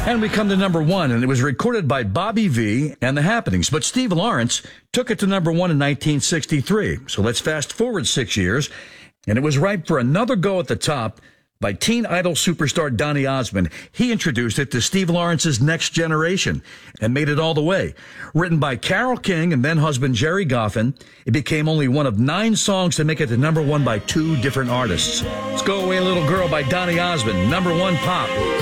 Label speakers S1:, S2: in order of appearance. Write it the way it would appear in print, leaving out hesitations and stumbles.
S1: And we come to number one, and it was recorded by Bobby V and The Happenings. But Steve Lawrence took it to number one in 1963. So let's fast forward 6 years, and it was ripe for another go at the top by teen idol superstar Donny Osmond. He introduced it to Steve Lawrence's Next Generation and made it all the way. Written by Carole King and then husband Jerry Goffin, it became only one of 9 songs to make it to number one by 2 different artists. Let's Go Away Little Girl by Donny Osmond, number one pop.